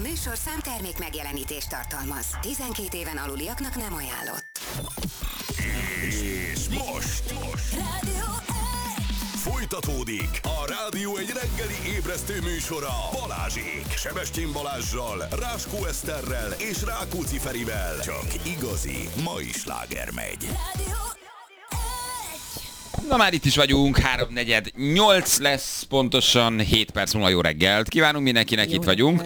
műsorszám termék megjelenítést tartalmaz. 12 éven aluliaknak nem ajánlott. És most folytatódik a Rádió egy reggeli ébresztő műsora Balázsék, Sebestyén Balázssal, Ráskó Eszterrel és Rákóczi Ferivel. Csak igazi mai sláger megy. Na már itt is vagyunk, 3:48 lesz, pontosan 7 perc múlva jó reggelt. Kívánunk mindenkinek, jó itt vagyunk.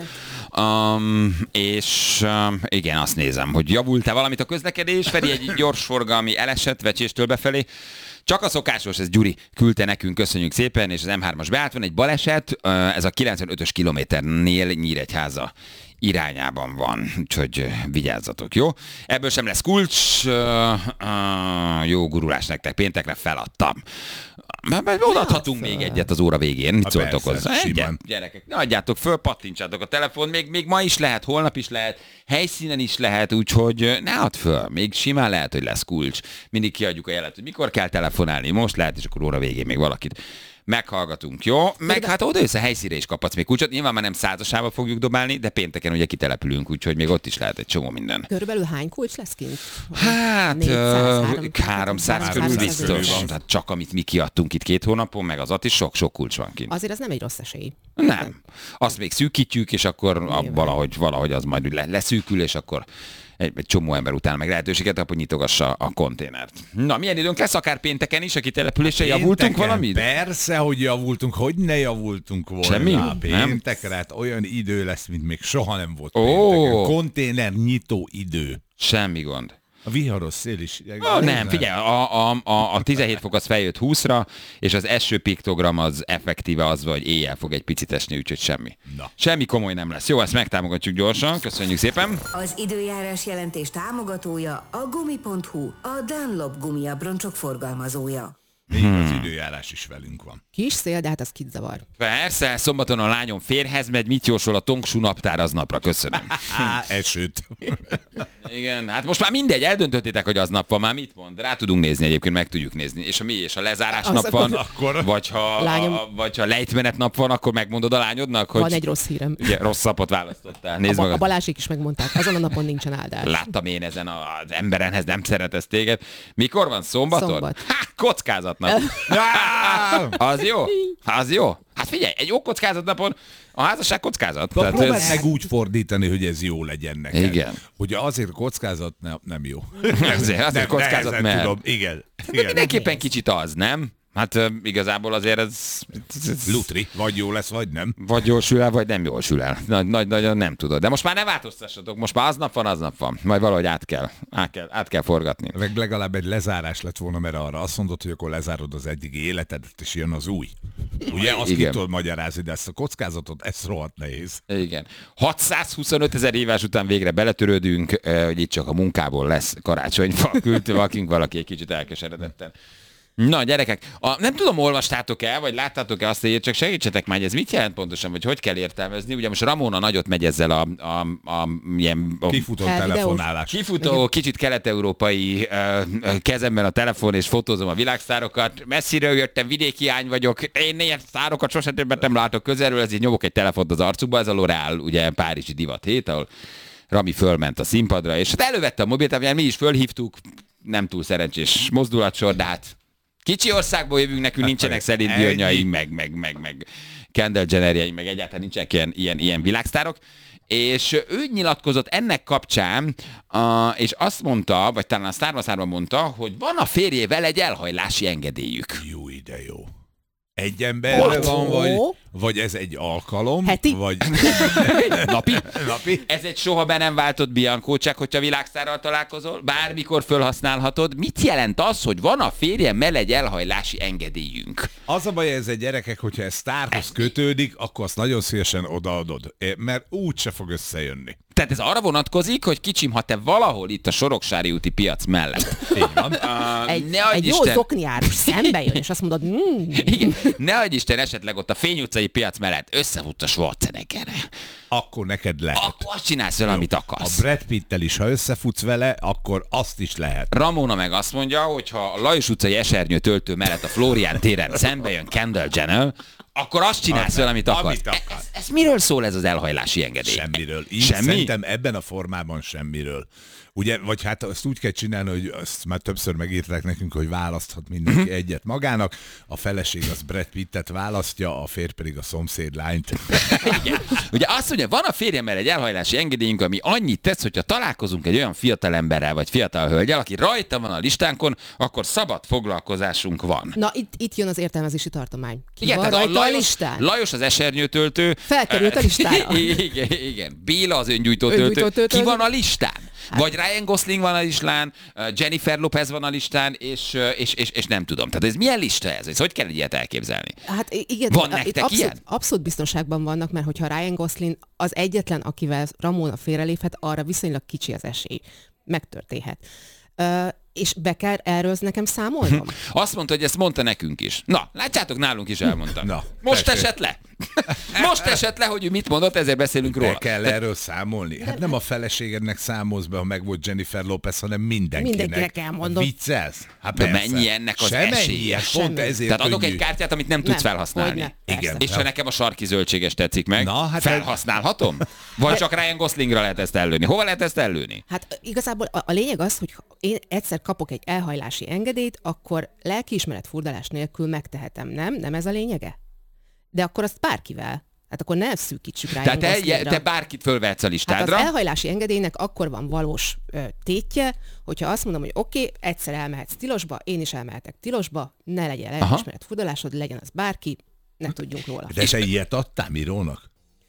Igen, azt nézem, hogy javult-e valamit a közlekedés. Feri egy gyorsforgalmi elesett Vecséstől befelé. Csak a szokásos, ez Gyuri küldte nekünk, köszönjük szépen, és az M3-as beállt, van egy baleset, ez a 95-ös kilométernél Nyíregyháza irányában van, úgyhogy vigyázzatok, jó? Ebből sem lesz kulcs, jó gurulás nektek, péntekre feladtam. Odaadhatunk még egyet az óra végén, mit szóltok hozzá? Egyet, gyerekek, ne adjátok föl, pattintsátok a telefon, még ma is lehet, holnap is lehet, helyszínen is lehet, úgyhogy ne add föl, még simán lehet, hogy lesz kulcs. Mindig kiadjuk a jelet, hogy mikor kell telefonálni, most lehet, és akkor óra végén még valakit meghallgatunk, jó? Meg hát oda össze helyszínre is kaphatsz még kulcsot. Nyilván már nem 100-asába fogjuk dobálni, de pénteken ugye kitelepülünk, úgyhogy még ott is lehet egy csomó minden. Körülbelül hány kulcs lesz kint? Hát 300 körül biztos. Tehát csak amit mi kiadtunk itt 2 hónapon, meg az ott is sok kulcs van kint. Azért ez nem egy rossz esély. Nem. Azt még szűkítjük, és akkor valahogy az majd leszűkül, és akkor egy csomó ember után meg lehetőséget, hogy nyitogassa a konténert. Na, milyen időnk lesz akár pénteken is, a kitelepülésen javultunk valamit? Persze, hogy javultunk, hogy ne javultunk volna. Semmi? Péntekre, hát olyan idő lesz, mint még soha nem volt pénteken. Konténer nyitó idő. Semmi gond. A viharos szél is. Nem, figyelj, a 17 fok az feljött 20-ra, és az eső piktogram az effektíve az, hogy éjjel fog egy picit esni, úgyhogy semmi. Na. Semmi komoly nem lesz. Jó, ezt megtámogatjuk gyorsan, köszönjük szépen. Az időjárás jelentés támogatója a Gumi.hu, a Dunlop gumiabroncsok forgalmazója. Még az időjárás is velünk van. Kis szél, de hát az kit zavar. Persze, szombaton a lányom férjhez megy, mit jósol a Tongsú naptár aznapra, köszönöm. Esőt. Igen, hát most már mindegy, eldöntöttétek, hogy aznap van, már mit mond? Rá tudunk nézni egyébként, meg tudjuk nézni. És a lezárás nap van, akkor... vagy ha lejtmenet nap van, akkor megmondod a lányodnak, hogy... Van egy rossz hírem. Ugye, rossz napot választottál. Nézd a Balázsék is megmondták, azon a napon nincsen áldás. Láttam én ezen az emberenhez, nem szeretesz téged. Mikor van, szombaton? Szombat. Kockázatnap. Az jó? Az jó? Hát figyelj, egy jó kockázatnapon a házasság kockázat. Próbáld meg úgy fordítani, hogy ez jó legyen neked. Igen. Hogy azért kockázat nem jó. Azért kockázat, mert... Tudom. Igen. De mindenképpen kicsit az, nem? Hát igazából azért ez... Lutri, vagy jó lesz, vagy nem. Vagy jól sül el, vagy nem jól sül el. Nagyon nem tudod. De most már ne változtassatok, most már aznap van. Majd valahogy át kell forgatni. Legalább egy lezárás lett volna, mert arra azt mondod, hogy akkor lezárod az eddigi életedet, és jön az új. Ugye azt ki tudod magyarázni, de ezt a kockázatot, ez rohadt nehéz. Igen. 625 000 éves után végre beletörődünk, hogy itt csak a munkából lesz karácsonyfa. Küldtünk valaki egy kicsit elkeseredetten. Na, gyerekek, nem tudom, olvastátok el, vagy láttátok-e azt, hogy csak segítsetek már, hogy ez mit jelent pontosan, vagy hogy kell értelmezni. Ugye most Ramona nagyot megy ezzel a kifutó telefonálás. Kifutó, kicsit kelet-európai kezemben a telefon, és fotózom a világsztárokat. Messziről jöttem, vidéki ány vagyok, én ilyen sztárokat sosem többet nem látok közelről, ezért nyomok egy telefont az arcukba, ez a L'Oréal, ugye párizsi divat hét, ahol Rami fölment a színpadra, és hát elővette a mobiltelefont, mi is fölhívtuk, nem túl szerencsés mozdulatsor, de hát kicsi országból jövünk, nekünk nincsenek Celine Dionjaink, meg Kendall Jennerjeink, meg egyáltalán nincsenek ilyen világsztárok. És ő nyilatkozott ennek kapcsán, és azt mondta, vagy talán a Szármaszárban mondta, hogy van a férjével egy elhajlási engedélyük. Jó, ide jó. Egy emberre van, vagy ez egy alkalom? Heti? Vagy... Napi? Ez egy soha be nem váltott biankócság, hogyha világsztárral találkozol, bármikor fölhasználhatod. Mit jelent az, hogy van a férjemmel egy elhajlási engedélyünk? Az a baj, ez egy gyerekek, hogyha ez sztárhoz kötődik, akkor azt nagyon szívesen odaadod, mert úgy se fog összejönni. Tehát ez arra vonatkozik, hogy kicsim, ha te valahol itt a Soroksári úti piac mellett. Így van. Egy jó zokniárus szembe jön, és azt mondod, Igen, ne adj Isten, esetleg ott a Fény utcai piac mellett összefut a Schwarzeneggerre. Akkor neked lehet. Akkor azt csinálsz vele, amit akarsz. A Brad Pittel is, ha összefutsz vele, akkor azt is lehet. Ramona meg azt mondja, hogy ha a Lajos utcai esernyő töltő mellett a Flórián téren szembe jön Kendall Jenner, Akkor azt csinálsz vele, amit akarsz. Ez miről szól ez az elhajlási engedély? Semmiről. Semmi? Szerintem ebben a formában semmiről. Ugye, vagy hát azt úgy kell csinálni, hogy azt már többször megírták nekünk, hogy választhat mindenki egyet magának. A feleség az Brad Pittet választja, a férj pedig a szomszéd lányt. Igen. Ugye azt mondja, van a férjemmel egy elhajlási engedélyünk, ami annyit tesz, hogyha találkozunk egy olyan fiatal emberrel, vagy fiatal hölgyel, aki rajta van a listánkon, akkor szabad foglalkozásunk van. Na, itt jön az értelmezési tartomány. Ki Igen, van rajta a listán? Lajos az esernyőtöltő. Felkerült a listára. Igen. Béla az öngyújtótöltő. Ki van a listán? Vagy Ryan Gosling van a listán, Jennifer Lopez van a listán, és nem tudom. Tehát ez milyen lista ez? Ez hogy kell egy ilyet elképzelni? Hát igen, van nektek ilyen? Abszolút biztonságban vannak, mert hogyha Ryan Gosling az egyetlen, akivel Ramona félreléphet, arra viszonylag kicsi az esély. Megtörténhet. És be kell erről nekem számolnom? Azt mondta, hogy ezt mondta nekünk is. Na, látjátok, nálunk is elmondta. Na, most esett le. Most esett le, hogy ő mit mondott, ezért beszélünk róla. Be kell erről számolni. Hát nem a feleségednek számolsz be, ha meg volt Jennifer Lopez, hanem mindenkinek elmondom. Viccelsz? Hát de mennyi ennek az esélye? Pont ezért tehát adok egy kártyát, amit nem tudsz felhasználni. Igen. És ha nekem a sarki zöldséges tetszik meg, hát felhasználhatom? Vagy csak Ryan Goslingra lehet ezt ellőni? Hova lehet ezt ellőni? Hát igazából a lényeg az, hogy én egyszer kapok egy elhajlási engedélyt, akkor lelkiismeret furdalás nélkül megtehetem, nem? Nem ez a lényege? De akkor azt bárkivel. Hát akkor ne szűkítsük rá. Tehát te bárkit fölvehetsz a listádra. Hát az elhajlási engedélynek akkor van valós tétje, hogyha azt mondom, hogy oké, egyszer elmehetsz tilosba, én is elmehetek tilosba, ne legyen lelkiismeret furdalásod, legyen az bárki, ne tudjunk róla. De te ilyet adtál Mirónak?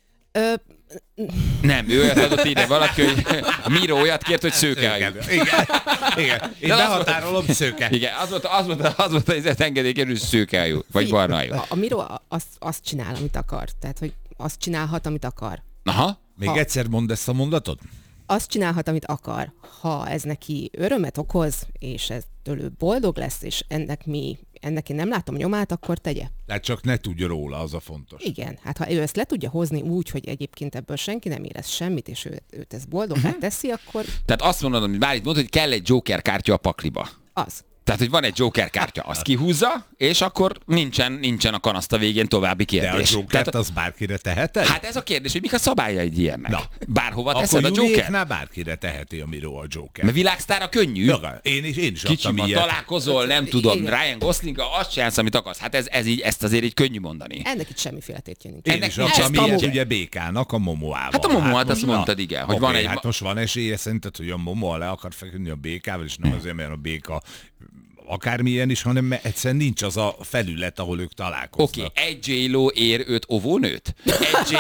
Nem, ő olyat adott ide valaki, hogy Miró olyat kért, hogy szőkehajú. Igen. Én behatárolom szőke. Igen, az volt az engedélykérő, hogy szőkehajú, vagy barnahajú. A Miró azt csinál, amit akar. Tehát, hogy azt csinálhat, amit akar. Aha. Még egyszer mondd ezt a mondatot? Azt csinálhat, amit akar. Ha ez neki örömet okoz, és ez tőle boldog lesz, és ennek én nem látom nyomát, akkor tegye. Tehát csak ne tudja róla, az a fontos. Igen, hát ha ő ezt le tudja hozni úgy, hogy egyébként ebből senki nem érez semmit, és őt ez boldoggá teszi, akkor... Tehát azt mondod, amit Bálint mondta, hogy kell egy Joker kártya a pakliba. Az. Tehát, hogy van egy Joker kártya, azt kihúzza, és akkor nincsen a kanaszta végén további kérdés. De a Jokert az bárkire teheted? Hát ez a kérdés, hogy mik a szabálya egy ilyennek. Na, bárhova akkor teszed a Jokert? Bárkire teheti a Miró a Joker. Mert világsztára könnyű. Ja, én is adtam ilyet. Találkozol, nem tudom, Ryan Goslinggal, azt csinálsz, amit akarsz. Hát ez így, ezt azért így könnyű mondani. Ennek itt semmiféle tétje nincs. Én is adtam ilyet ugye Békának, a Momoával. Hát a Momoát azt mondtad, igen. Hogy van egy... Hát most van esélye szerinted, hogy a Momo le akar feküdni a Békával, és nem azért, mert a Béka akármilyen is, hanem egyszerűen nincs az a felület, ahol ők találkoznak. Oké, egy J-Lo ér 5 óvónőt? Egy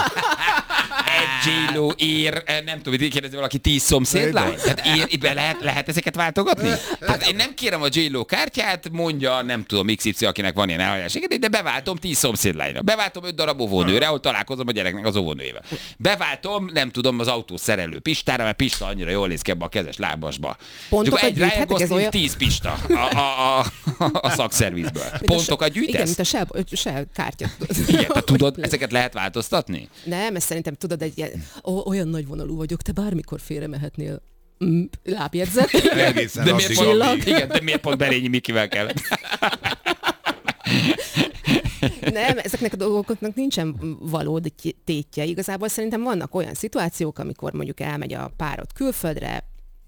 J-Lo ér, nem tudom, hogy kérdezni valaki 10 szomszédlány? Tehát lehet ezeket váltogatni? Tehát én nem kérem a J-Lo kártyát, mondja, nem tudom, XY, akinek van ilyen elhajlás, de beváltom 10 szomszédlányra. Beváltom 5 darab óvónőre, ahol találkozom a gyereknek az óvónőjével. Beváltom, nem tudom, az autó szerelő Pistára, mert Pista annyira jól néz ki ebbe a kezes lábasba. Pontokat gyűjthetek, ez olyan... 10 Pista a szakszervizből. Pontokat gyűjtesz? Igen, mint a se kártya. Igen, te tudod, ezeket lehet változtatni? Nem, ezt szerintem tudod, egy ilyen, olyan nagyvonalú vagyok, te bármikor félre mehetnél. Lábjegyzet. De miért pont Berényi Mikivel kellett? Nem, ezeknek a dolgoknak nincsen valódi tétje. Igazából szerintem vannak olyan szituációk, amikor mondjuk elmegy a párod külföldre,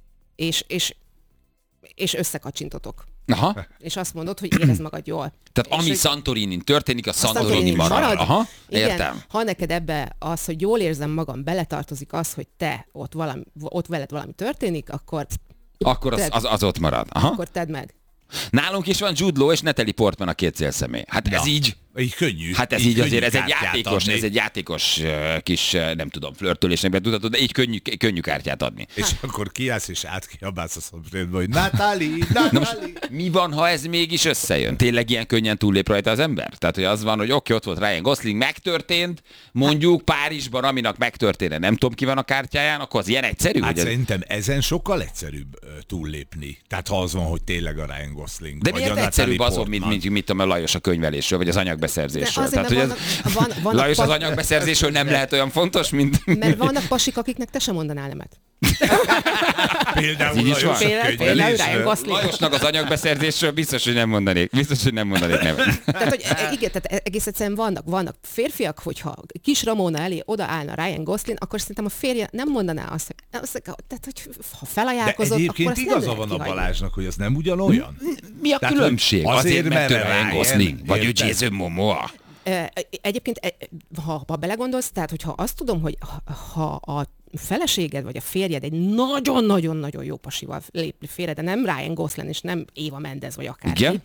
és összekacsintotok. Aha. És azt mondod, hogy érezd magad jól. Tehát és ami Santorinin történik, a Santorini marad. Aha, igen, értem. Ha neked ebbe az, hogy jól érzem magam, beletartozik az, hogy te ott veled valami történik, akkor az ott marad. Aha. Akkor tedd meg. Nálunk is van Jude Law és Natalie Portman a két célszemély. Hát ez így... Így könnyű. Hát ez így azért, ez egy játékos kis, nem tudom, flörtölésnek tudhatod, de így könnyű kártyát adni. És akkor kiállsz és átkiabálsz a szomszédba, hogy Natalie. Mi van, ha ez mégis összejön? Tényleg ilyen könnyen túllép rajta az ember? Tehát, hogy az van, hogy oké, ott volt Ryan Gosling, megtörtént, mondjuk Párizsban, aminek megtörténne, nem tudom ki van a kártyáján, akkor az ilyen egyszerű? Hát szerintem ezen sokkal egyszerűbb túllépni. Tehát ha az van, hogy tényleg a Ryan Gosling. De miért egyszerűbb azon, mint a Lajos a könyvelésről, vagy az anyagbeszerzésről? Tehát, hogy Lajos az anyagbeszerzésről nem lehet olyan fontos, mint... Mert vannak pasik, akiknek te sem mondanál nemet. Például így is van. Például Ryan Gosling. Lajosnak az anyagbeszerzésről biztos, hogy nem mondanék. Biztos, hogy nem mondanék nevet. Tehát, hogy igen, tehát egész egyszerűen vannak férfiak, hogyha kis Ramona elé odaállna Ryan Gosling, akkor szerintem a férje nem mondaná azt, tehát, hogy ha De felajánlkozott, akkor egyébként azt nem igaza lehet van a kihagyni. Balázsnak, hogy az nem ugyanolyan. Mi a Tehát, különbség? hogy Azért, mert ő merre Ryan Ryan, Gosling, vagy ő érted? Jason Momoa. Egyébként, ha belegondolsz, tehát hogyha azt tudom, hogy ha a feleséged vagy a férjed egy nagyon-nagyon-nagyon jó pasival lép félre, de nem Ryan Gosling és nem Eva Mendes vagy akárki, Igen?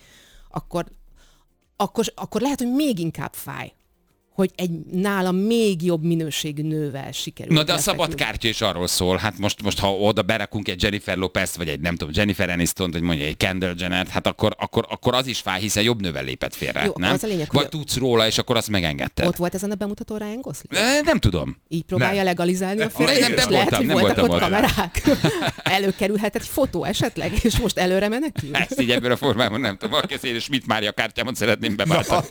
akkor lehet, hogy még inkább fáj, hogy egy nála még jobb minőségű nővel sikerül. Na de a szabad lefeküdni. kártya is arról szól, hát most ha oda berakunk egy Jennifer Lopez-t, vagy egy nem tudom, Jennifer Aniston-t, vagy mondja egy Kendall Jenner, hát akkor az is fáj, hiszen jobb nővel lépett félre, Jó, nem? az a lényeg, Vagy hogy- tudsz róla, és akkor azt megengedted. Ott volt ezen a bemutató Ryan Gosling? Nem tudom. Így próbálja Nem. legalizálni a Nem, férjét? nem És lehet, voltam, hogy nem voltak voltam ott ott. kamerák? Előkerülhet egy fotó esetleg, és most előre menekül? Ezt így ebben a formában nem tudom. Valaki én Schmidt Mária kártyámon szeretném beváltani.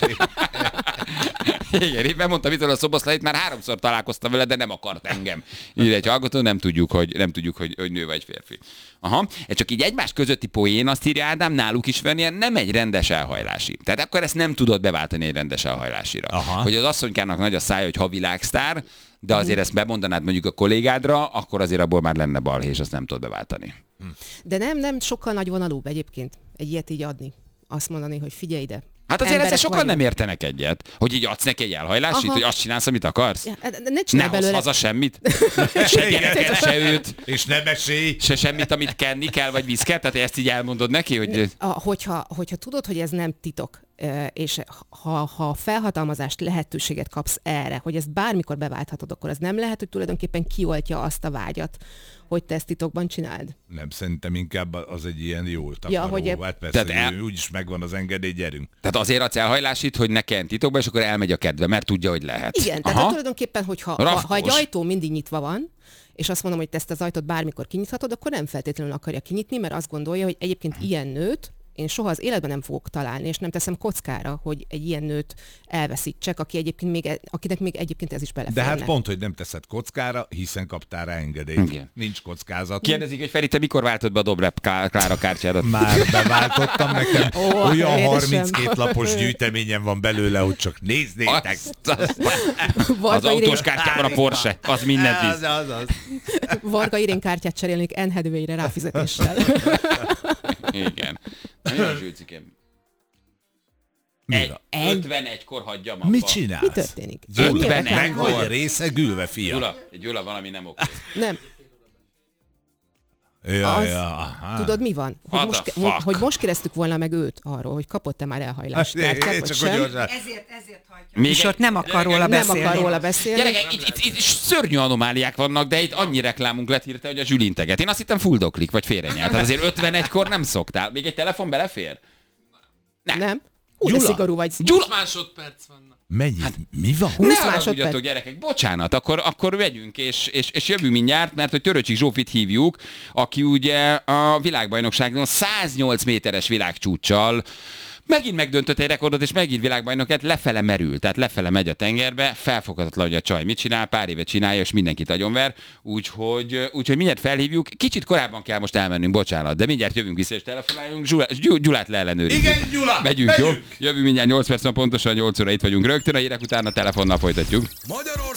Igen, én bemondtam itt a szoboszlait, már 3-szor találkoztam vele, de nem akart engem. Így egy hallgató, nem tudjuk, hogy nő vagy férfi. Aha, ez csak így egymás közötti poén, azt írja Ádám, náluk is van ilyen, nem egy rendes elhajlási. Tehát akkor ezt nem tudod beváltani egy rendes elhajlásira. Aha. Hogy az asszonykának nagy a szája, hogy ha világsztár, de azért ezt bemondanád mondjuk a kollégádra, akkor azért abból már lenne balhé, és azt nem tudod beváltani. De nem sokkal nagyvonalúbb egyébként egy ilyet így adni. Azt mondani, hogy figyelj ide. Hát azért ezzel emberek sokan vagyunk. nem értenek egyet. Hogy így adsz neki egy elhajlásit, Aha. hogy azt csinálsz, amit akarsz? Ja, de ne Ne csinálj hozz belőle. haza semmit. Se gyereket, se őt, És nem esély. se semmit, amit kenni kell, vagy viszket. Tehát ezt így elmondod neki, hogy... Hogyha tudod, hogy ez nem titok, és ha felhatalmazást, lehetőséget kapsz erre, hogy ezt bármikor beválthatod, akkor ez nem lehet, hogy tulajdonképpen kioltja azt a vágyat, hogy te ezt titokban csináld. Nem, szerintem inkább az egy ilyen jó Ja, takaró. hogy- Hát persze, Tehát hogy úgyis megvan az engedély, gyerünk. Tehát azért adsz elhajlásit, hogy ne kelljen titokba, és akkor elmegy a kedve, mert tudja, hogy lehet. Igen, tehát tulajdonképpen, hogyha ha Rafkós. egy ajtó mindig nyitva van, és azt mondom, hogy te ezt az ajtót bármikor kinyithatod, akkor nem feltétlenül akarja kinyitni, mert azt gondolja, hogy egyébként ilyen nőt én soha az életben nem fogok találni, és nem teszem kockára, hogy egy ilyen nőt elveszítsek, akinek még egyébként ez is De beleférne. hát pont, hogy nem teszed kockára, hiszen kaptál rá engedélyt. Igen. Nincs kockázat. Kérdezik, hogy Feri, te mikor váltod be a Dobrev Klára kártyádat? Már beváltottam nekem. Olyan édesem. 32 lapos gyűjteményem van belőle, hogy csak néznétek. Az Varga Irén, autós kártyában a Porsche, az mindent visz. Az. Varga Irén kártyát cserélnék N-hedőire ráfizetéssel. Igen. Nagyon zsülcikém. Mi van? 51-kor hagyjam abba. Mit csinálsz? Mi történik? Gyula, Ennyi Ötven reklám meg van? vagy részegülve, fia. Gyula, valami nem oké. Nem. Ja, Az- ja, aha. Tudod, mi van? What the fuck? Hogy most kérdeztük volna meg őt arról, hogy kapott-e már elhajlást kártyát, vagy Csak sem. hogy gyorsan. Ezért hagyja. Még És ott nem akar róla Nem beszélni. akar róla beszélni. Gyerekek, itt szörnyű anomáliák vannak, de itt annyi reklámunk lett hirtelen, hogy a Zsül integet. Én azt hittem fuldoklik, vagy félrenyelt. Tehát azért 51-kor nem szoktál. Még egy telefon belefér? Nem? Úgy de Gyula. szigorú vagy. Gyula! Másodperc vannak. Mennyit? Hát- Mi van? 20 Ne másodperc. haragudjatok, gyerekek, bocsánat, akkor vegyünk, és jövünk mindjárt, mert hogy Töröcsik Zsófit hívjuk, aki ugye a világbajnokságon 108 méteres világcsúccsal megint megdöntött egy rekordot, és megint világbajnokát, lefele merül, tehát lefele megy a tengerbe, felfoghatatlan, hogy a csaj mit csinál, pár éve csinálja, és mindenkit agyonver, úgyhogy mindjárt felhívjuk, kicsit korábban kell most elmennünk, bocsánat, de mindjárt jövünk vissza, és telefonáljunk, Gyulát leellenőrizzük. Igen, Gyula! Megyünk, jó? Jövünk mindjárt 8 perc, pontosan 8 óra itt vagyunk rögtön, a hírek után a telefonnal folytatjuk. Magyarország